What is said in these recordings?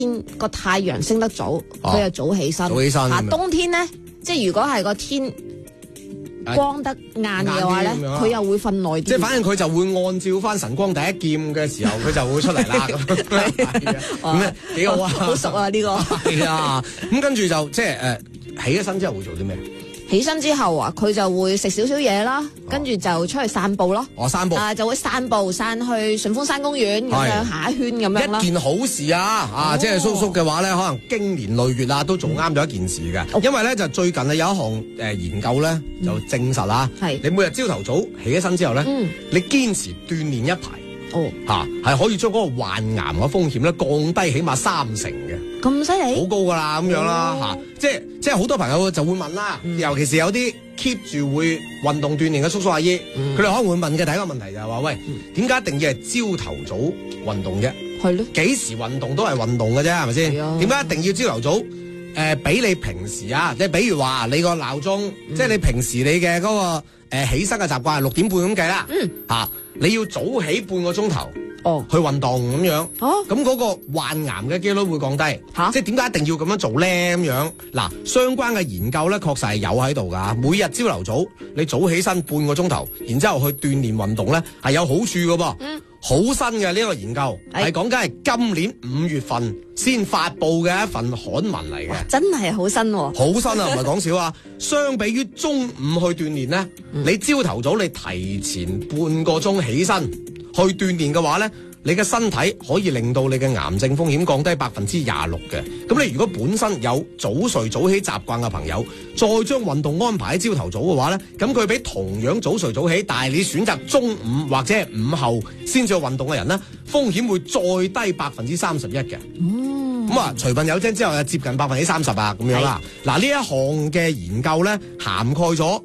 個太陽升得早，佢就早起身。 早起身。 冬天咧，即係如果係個天光得晏嘅話咧，佢又會瞓耐啲。 即係反正佢就會按照翻晨光第一劍嘅時候，佢就會出嚟啦。咁幾好啊！ 好熟啊呢個。 係啊，咁跟住就即係起咗身之後會做啲咩？ 起身之後啊，佢就會食少少嘢啦，跟住就出去散步咯。 散步就會散去順豐山公園咁樣行一圈咁樣啦。 一件好事啊！即係叔叔嘅話咧，可能經年累月啊，都做啱咗一件事嘅。因為咧就最近有一項研究咧就證實啦，你每日朝頭早起咗身之後咧，你堅持鍛鍊一排，係可以將嗰個患癌嘅風險咧降低起碼30%嘅。 咁犀利， 好高噶啦，咁樣啦，即係好多朋友就會問啦，尤其是有啲 keep 住會運動鍛鍊嘅叔叔阿姨，佢哋可能會問嘅第一個問題就係話：喂，點解一定要係朝頭早運動啫？係咯，幾時運動都係運動嘅啫，係咪先？點解一定要朝頭早？比你平時啊，即係比如話你個鬧鐘，即係你平時你嘅嗰個起身嘅習慣係6點半咁計啦，你要早起半個鐘頭。去運動咁樣，咁嗰個患癌嘅機率會降低，即係點解一定要咁樣做咧？咁樣嗱，相關嘅研究咧，確實係有喺度噶。每日朝頭早你早起身半個鐘頭，然之後去鍛鍊運動咧，係有好處噶噃。好新嘅呢個研究係講緊係今年5月份先發佈嘅一份刊文嚟嘅， 真係好新喎！ 好新啊，唔係講笑啊！相比於中午去鍛鍊咧，你朝頭早你提前半個鐘起身去鍛鍊嘅話咧，你嘅身體可以令到你嘅癌症風險降低26%嘅。咁你如果本身有早睡早起習慣嘅朋友，再將運動安排喺朝頭早嘅話咧，咁佢比同樣早睡早起，但係你選擇中午或者係午後先至去運動嘅人咧，風險會再低31%嘅。咁啊，隨份有精之後就接近30%啊，咁樣啦。嗱，呢一項嘅研究咧，涵蓋咗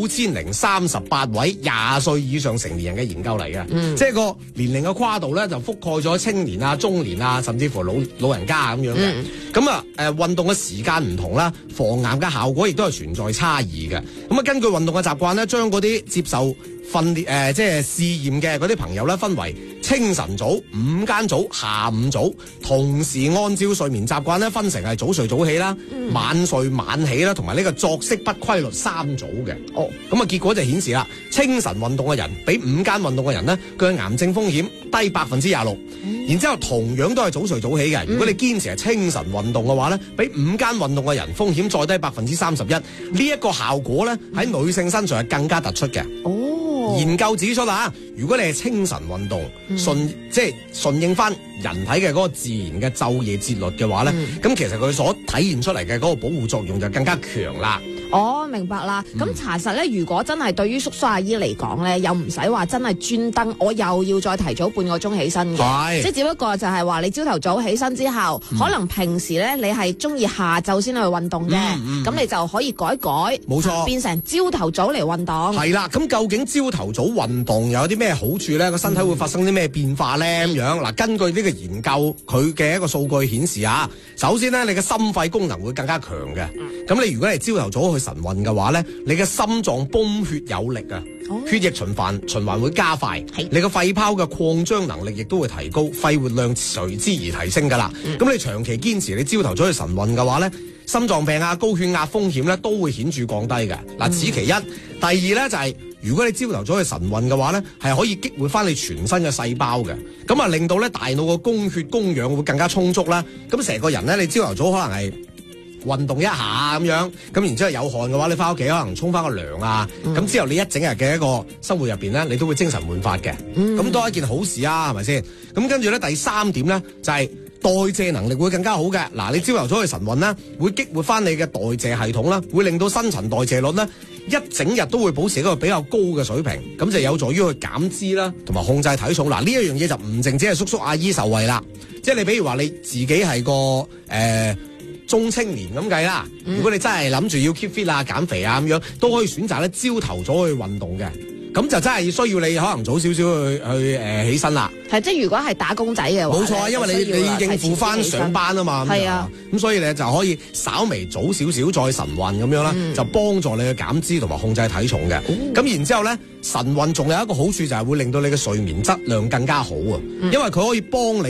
9038位20歲以上成年人嘅研究嚟嘅，即係個年齡嘅跨度咧就覆蓋咗青年啊、中年啊，甚至乎老人家咁樣嘅。咁啊，運動嘅時間唔同啦，防癌嘅效果亦都係存在差異嘅。咁啊，根據運動嘅習慣咧，將嗰啲接受訓練即係試驗嘅嗰啲朋友咧，分為清晨組、午間組、下午組，同時按照睡眠習慣咧，分成係早睡早起啦、晚睡晚起啦，同埋呢個作息不規律3組嘅。咁啊，結果就顯示啦，清晨運動嘅人比午間運動嘅人咧，佢嘅癌症風險低26%。然之後同樣都係早睡早起嘅，如果你堅持係清晨運動嘅話咧，比午間運動嘅人風險再低31%。呢一個效果咧喺女性身上係更加突出嘅。研究指出啦，如果你係清晨運動，即係順應翻人體嘅嗰個自然嘅晝夜節律嘅話咧，咁其實佢所體現出嚟嘅嗰個保護作用就更加強啦。 明白啦。咁查實咧，如果真係對於叔叔阿姨嚟講咧，又唔使話真係專登，我又要再提早半個鐘起身嘅，即係只不過就係話你朝頭早起身之後，可能平時咧你係中意下晝先去運動嘅，咁你就可以改改，冇錯，變成朝頭早嚟運動。係啦，咁究竟朝頭早運動有啲咩好處咧？個身體會發生啲咩變化咧？咁樣嗱，根據呢個研究佢嘅一個數據顯示啊，首先咧你嘅心肺功能會更加強嘅。咁你如果係朝頭早去晨運嘅話咧，你嘅心臟泵血有力啊，血液循環會加快，你個肺泡嘅擴張能力亦都會提高，肺活量隨之而提升噶啦。咁你長期堅持你朝頭早去晨運嘅話咧，心臟病啊、高血壓風險咧都會顯著降低嘅。嗱，此其一。第二咧就係如果你朝頭早去晨運嘅話咧，係可以激活翻你全身嘅細胞嘅，咁啊令到咧大腦嘅供血供氧會更加充足啦。咁成個人咧，你朝頭早可能係運動一下咁樣，咁然之後有汗嘅話，你翻屋企可能沖翻個涼啊，咁之後你一整日嘅一個生活入邊咧，你都會精神煥發嘅，咁都係一件好事啊，係咪先？咁跟住咧第三點咧就係代謝能力會更加好嘅。嗱，你朝頭早去晨運咧，會激活翻你嘅代謝系統啦，會令到新陳代謝率咧一整日都會保持一個比較高嘅水平，咁就有助於去減脂啦，同埋控制體重。嗱，呢一樣嘢就唔淨止係叔叔阿姨受惠啦，即係你比如話你自己係個中青年咁計啦，如果你真係諗住要 keep fit 啊、減肥啊咁樣，都可以選擇咧朝頭早去運動嘅，咁就真係需要你可能早少少去起身啦。係，即係如果係打工仔嘅話，冇錯啊，因為你應付翻上班啊嘛，係啊，咁所以你就可以稍微早少少再晨運咁樣啦，就幫助你去減脂同埋控制體重嘅。咁然之後咧，晨運仲有一個好處就係會令到你嘅睡眠質量更加好啊，因為佢可以幫你咧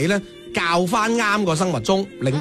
教翻啱個生物鐘，令